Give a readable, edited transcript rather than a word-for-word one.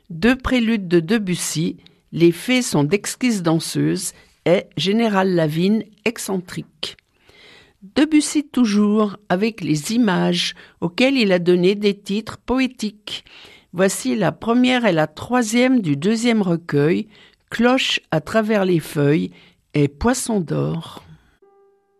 Deux préludes de Debussy, les fées sont d'exquises danseuses et Général Lavigne excentrique. Debussy toujours, avec les images auxquelles il a donné des titres poétiques. Voici la première et la troisième du deuxième recueil, Cloche à travers les feuilles et Poisson d'or.